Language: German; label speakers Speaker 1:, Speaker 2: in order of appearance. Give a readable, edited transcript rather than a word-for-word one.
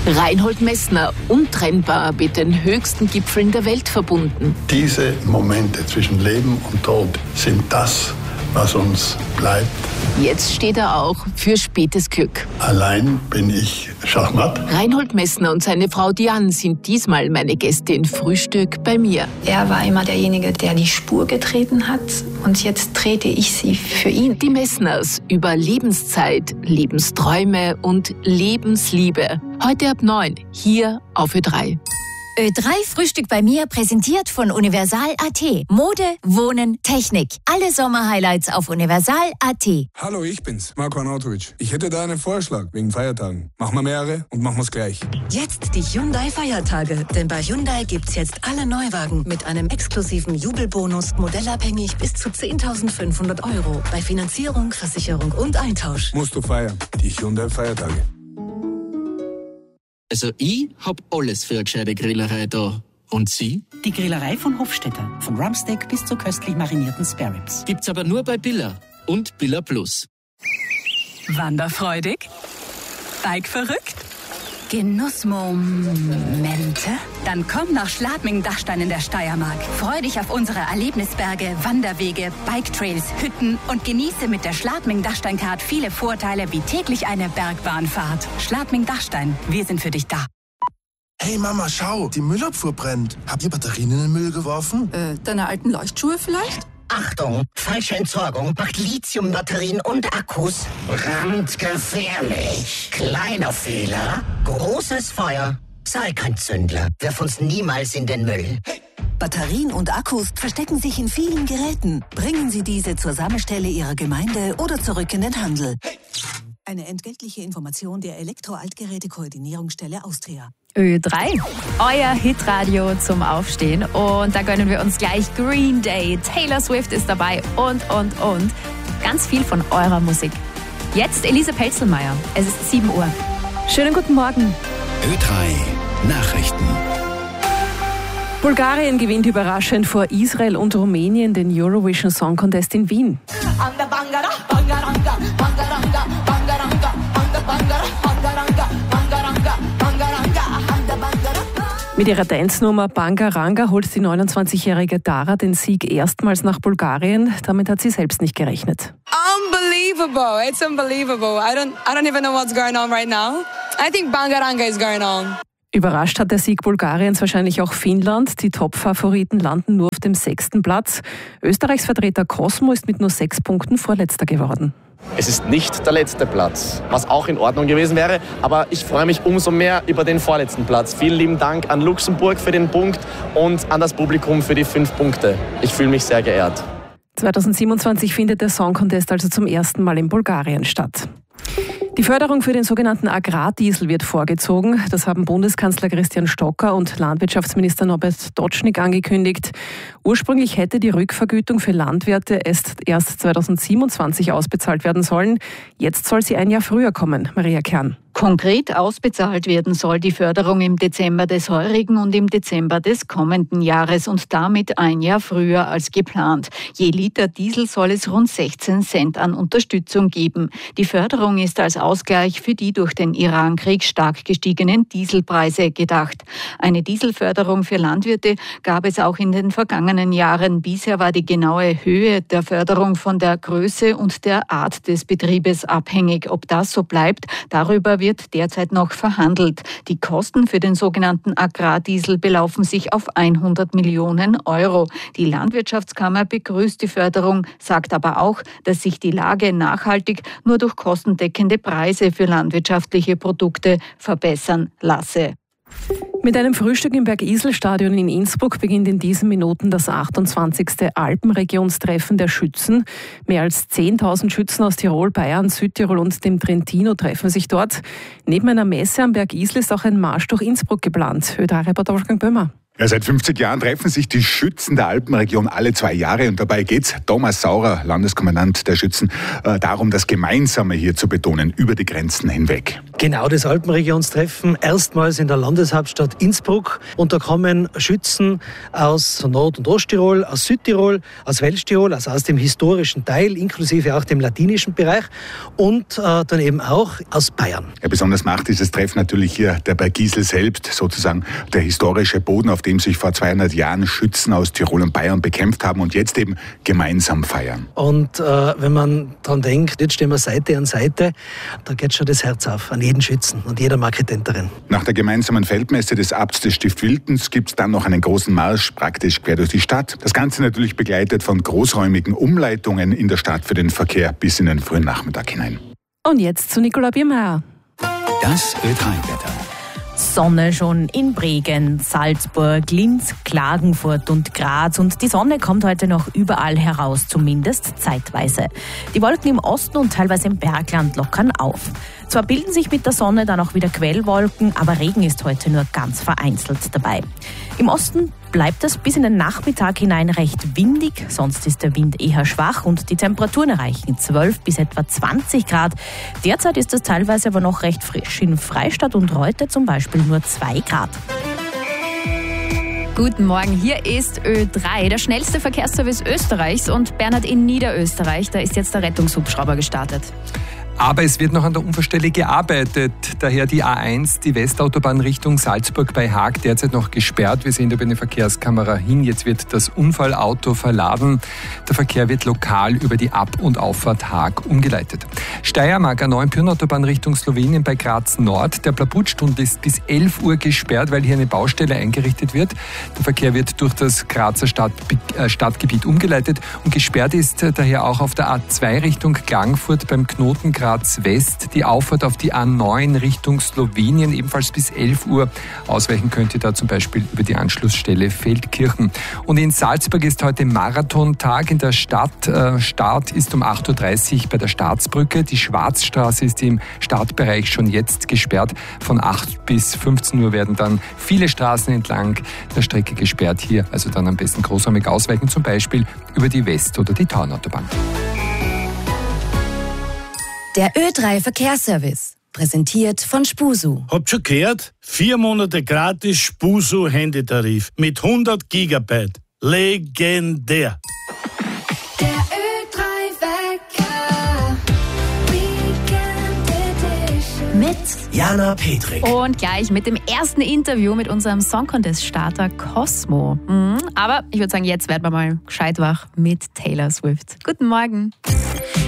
Speaker 1: Reinhold Messner, untrennbar mit den höchsten Gipfeln der Welt verbunden.
Speaker 2: Diese Momente zwischen Leben und Tod sind das, was uns bleibt.
Speaker 1: Jetzt steht er auch für spätes Glück.
Speaker 2: Allein bin ich Schachmatt.
Speaker 1: Reinhold Messner und seine Frau Diane sind diesmal meine Gäste in Frühstück bei mir.
Speaker 3: Er war immer derjenige, der die Spur getreten hat, und jetzt trete ich sie für ihn.
Speaker 1: Die Messners über Lebenszeit, Lebensträume und Lebensliebe. Heute ab 9, hier auf Ö3.
Speaker 4: Ö3 Frühstück bei mir, präsentiert von Universal.at. Mode, Wohnen, Technik. Alle Sommerhighlights auf Universal.at.
Speaker 5: Hallo, ich bin's, Marko Arnautovic. Ich hätte da einen Vorschlag wegen Feiertagen. Machen wir mehrere und machen wir's gleich.
Speaker 6: Jetzt die Hyundai-Feiertage. Denn bei Hyundai gibt's jetzt alle Neuwagen mit einem exklusiven Jubelbonus, modellabhängig bis zu 10.500 €. Bei Finanzierung, Versicherung und Eintausch.
Speaker 5: Musst du feiern. Die Hyundai-Feiertage.
Speaker 7: Also ich hab alles für eine gescheite Grillerei da. Und Sie?
Speaker 8: Die Grillerei von Hofstetter. Von Rumpsteak bis zu köstlich marinierten Spareribs.
Speaker 7: Gibt's aber nur bei Billa und Billa Plus.
Speaker 9: Wanderfreudig? Bikeverrückt?
Speaker 10: Genussmomente?
Speaker 9: Dann komm nach Schladming-Dachstein in der Steiermark.
Speaker 10: Freu dich auf unsere Erlebnisberge, Wanderwege, Biketrails, Hütten und genieße mit der Schladming-Dachstein-Card viele Vorteile wie täglich eine Bergbahnfahrt. Schladming-Dachstein, wir sind für dich da.
Speaker 11: Hey Mama, schau, die Müllabfuhr brennt. Habt ihr Batterien in den Müll geworfen?
Speaker 12: Deine alten Leuchtschuhe vielleicht?
Speaker 13: Achtung, falsche Entsorgung macht Lithiumbatterien und Akkus brandgefährlich. Kleiner Fehler, großes Feuer. Sei kein Zündler, wirf uns niemals in den Müll.
Speaker 6: Batterien und Akkus verstecken sich in vielen Geräten. Bringen Sie diese zur Sammelstelle Ihrer Gemeinde oder zurück in den Handel. Eine entgeltliche Information der Elektro-Altgeräte-Koordinierungsstelle Austria.
Speaker 14: Ö3, euer Hitradio zum Aufstehen. Und da gönnen wir uns gleich Green Day. Taylor Swift ist dabei und. Ganz viel von eurer Musik. Jetzt Elise Pelzelmeier. Es ist 7 Uhr. Schönen guten Morgen.
Speaker 15: Ö3 Nachrichten.
Speaker 16: Bulgarien gewinnt überraschend vor Israel und Rumänien den Eurovision Song Contest in Wien. Mit ihrer Dance-Nummer Bangaranga holt die 29-jährige Dara den Sieg erstmals nach Bulgarien. Damit hat sie selbst nicht gerechnet.
Speaker 17: Unbelievable. It's unbelievable. I don't even know what's going on right now. I think Bangaranga is going on.
Speaker 16: Überrascht hat der Sieg Bulgariens wahrscheinlich auch Finnland. Die Top-Favoriten landen nur auf dem 6. Platz. Österreichs Vertreter Cosmo ist mit nur 6 Punkten Vorletzter geworden.
Speaker 18: Es ist nicht der letzte Platz, was auch in Ordnung gewesen wäre, aber ich freue mich umso mehr über den vorletzten Platz. Vielen lieben Dank an Luxemburg für den Punkt und an das Publikum für die 5 Punkte. Ich fühle mich sehr geehrt.
Speaker 16: 2027 findet der Song Contest also zum ersten Mal in Bulgarien statt. Die Förderung für den sogenannten Agrardiesel wird vorgezogen. Das haben Bundeskanzler Christian Stocker und Landwirtschaftsminister Norbert Dotschnig angekündigt. Ursprünglich hätte die Rückvergütung für Landwirte erst 2027 ausbezahlt werden sollen. Jetzt soll sie ein Jahr früher kommen. Maria Kern.
Speaker 19: Konkret ausbezahlt werden soll die Förderung im Dezember des heurigen und im Dezember des kommenden Jahres und damit ein Jahr früher als geplant. Je Liter Diesel soll es rund 16 Cent an Unterstützung geben. Die Förderung ist als Ausgleich für die durch den Irankrieg stark gestiegenen Dieselpreise gedacht. Eine Dieselförderung für Landwirte gab es auch in den vergangenen Jahren. Bisher war die genaue Höhe der Förderung von der Größe und der Art des Betriebes abhängig. Ob das so bleibt, darüber wird derzeit noch verhandelt. Die Kosten für den sogenannten Agrardiesel belaufen sich auf 100 Millionen Euro. Die Landwirtschaftskammer begrüßt die Förderung, sagt aber auch, dass sich die Lage nachhaltig nur durch kostendeckende Preise für landwirtschaftliche Produkte verbessern lasse.
Speaker 16: Mit einem Frühstück im Bergisel-Stadion in Innsbruck beginnt in diesen Minuten das 28. Alpenregionstreffen der Schützen. Mehr als 10.000 Schützen aus Tirol, Bayern, Südtirol und dem Trentino treffen sich dort. Neben einer Messe am Bergisel ist auch ein Marsch durch Innsbruck geplant. Ö3-Reporter Wolfgang Böhmer.
Speaker 15: Ja, seit 50 Jahren treffen sich die Schützen der Alpenregion alle 2 Jahre und dabei geht's, Thomas Saurer, Landeskommandant der Schützen, darum, das Gemeinsame hier zu betonen, über die Grenzen hinweg.
Speaker 20: Genau, das Alpenregionstreffen, erstmals in der Landeshauptstadt Innsbruck. Und da kommen Schützen aus Nord- und Osttirol, aus Südtirol, aus Welschtirol, also aus dem historischen Teil, inklusive auch dem latinischen Bereich und dann eben auch aus Bayern.
Speaker 15: Ja, besonders macht dieses Treffen natürlich hier der Bergisel selbst, sozusagen der historische Boden, auf dem sich vor 200 Jahren Schützen aus Tirol und Bayern bekämpft haben und jetzt eben gemeinsam feiern.
Speaker 20: Und wenn man daran denkt, jetzt stehen wir Seite an Seite, da geht schon das Herz auf an jeden Schützen und jeder Marketenterin.
Speaker 15: Nach der gemeinsamen Feldmesse des Abts des Stift Wiltens gibt es dann noch einen großen Marsch, praktisch quer durch die Stadt. Das Ganze natürlich begleitet von großräumigen Umleitungen in der Stadt für den Verkehr bis in den frühen Nachmittag hinein.
Speaker 16: Und jetzt zu Nicola Biermeier.
Speaker 21: Das Ö3-Wetter.
Speaker 14: Sonne schon in Bregenz, Salzburg, Linz, Klagenfurt und Graz. Und die Sonne kommt heute noch überall heraus, zumindest zeitweise. Die Wolken im Osten und teilweise im Bergland lockern auf. Zwar bilden sich mit der Sonne dann auch wieder Quellwolken, aber Regen ist heute nur ganz vereinzelt dabei. Im Osten bleibt es bis in den Nachmittag hinein recht windig, sonst ist der Wind eher schwach und die Temperaturen erreichen 12 bis etwa 20 Grad. Derzeit ist es teilweise aber noch recht frisch. In Freistadt und Reute zum Beispiel nur 2 Grad. Guten Morgen, hier ist Ö3, der schnellste Verkehrsservice Österreichs. Und Bernhard, in Niederösterreich, da ist jetzt der Rettungshubschrauber gestartet.
Speaker 22: Aber es wird noch an der Unfallstelle gearbeitet. Daher die A1, die Westautobahn Richtung Salzburg bei Haag, derzeit noch gesperrt. Wir sehen da über eine Verkehrskamera hin. Jetzt wird das Unfallauto verladen. Der Verkehr wird lokal über die Ab- und Auffahrt Haag umgeleitet. Steiermark, A9 Pirnautobahn Richtung Slowenien bei Graz Nord. Der Plaputstund ist bis 11 Uhr gesperrt, weil hier eine Baustelle eingerichtet wird. Der Verkehr wird durch das Grazer Stadtgebiet umgeleitet. Und gesperrt ist daher auch auf der A2 Richtung Klagenfurt beim Knoten Graz West, die Auffahrt auf die A9 Richtung Slowenien, ebenfalls bis 11 Uhr. Ausweichen könnt ihr da zum Beispiel über die Anschlussstelle Feldkirchen. Und in Salzburg ist heute Marathontag in der Stadt. Start ist um 8.30 Uhr bei der Staatsbrücke. Die Schwarzstraße ist im Startbereich schon jetzt gesperrt. Von 8 bis 15 Uhr werden dann viele Straßen entlang der Strecke gesperrt. Hier also dann am besten großräumig ausweichen, zum Beispiel über die West- oder die Tauernautobahn.
Speaker 4: Der Ö3 Verkehrsservice, präsentiert von Spusu.
Speaker 23: Habt schon gehört? 4 Monate gratis Spusu Handytarif mit 100 Gigabyte. Legendär.
Speaker 24: Der Ö3-Wecker, Weekend Edition.
Speaker 14: Mit
Speaker 21: Jana Petrik.
Speaker 14: Und gleich mit dem ersten Interview mit unserem Song Contest Starter Cosmo. Aber ich würde sagen, jetzt werden wir mal gescheit wach mit Taylor Swift. Guten Morgen.